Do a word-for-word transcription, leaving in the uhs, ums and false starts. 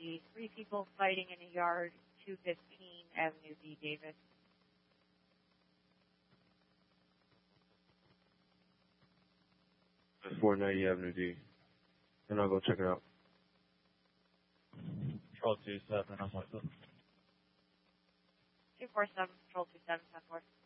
see three people fighting in a yard, two fifteen Avenue D, Davis. four ninety Avenue D. And I'll go check it out. Control two seven, I'm with it. two four seven, Control two seven, ten four.